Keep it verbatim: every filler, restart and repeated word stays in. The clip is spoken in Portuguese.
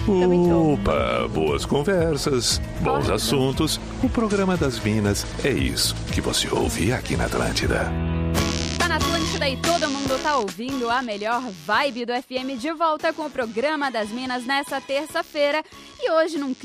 Também tô. Opa, boas conversas, bons Olha. assuntos. O programa das Minas é isso que você ouve aqui na Atlântida. Tá na Atlântida e todo mundo tá ouvindo a melhor vibe do F M de volta com o programa das Minas nessa terça-feira. E hoje num